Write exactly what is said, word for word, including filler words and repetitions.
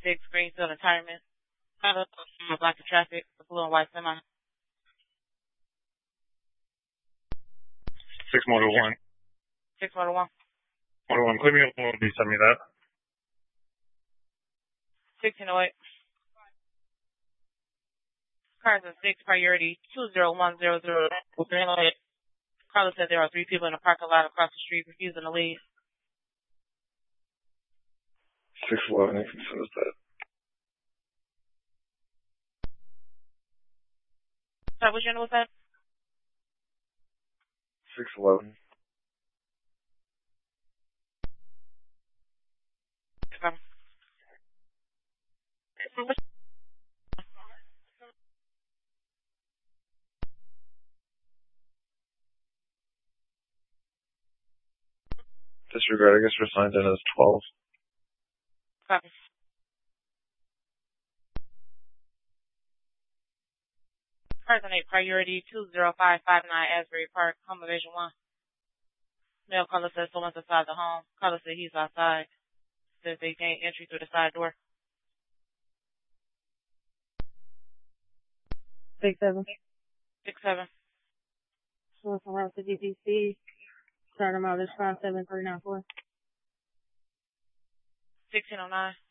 six, Greenfield Retirement. Block of traffic, the blue and white semi. Six Motor One. Six Motor One. Motor One, clear me up. Will you send me that? Sixteen oh eight. Cars in six, priority two zero one zero zero. Carlos said there are three people in the parking lot across the street refusing to leave. Six eleven. I can send us that. Sorry, which unit was that? Six eleven. Okay. Disregard. I guess we're signed in as twelve. Copy. Cars in eight, priority two zero five five nine Asbury Park, home division one. Male caller says someone's inside the home. Caller said he's outside. Says they gained entry through the side door. Six seven. Six seven. Source from route to D T C. Start mileage five seven three nine four. Sixteen oh nine.